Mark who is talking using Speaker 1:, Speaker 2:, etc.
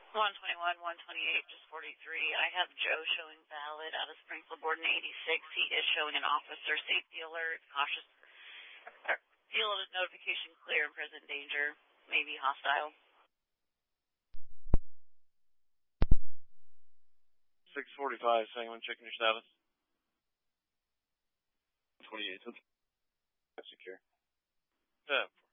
Speaker 1: 121, 128, just 43. I have Joe showing valid out of Springfield Board in 86. He is showing an officer safety alert, cautious, field notification clear and present danger, maybe hostile.
Speaker 2: 645, Sangamon, checking your status.
Speaker 3: 28, secure.
Speaker 2: Yeah.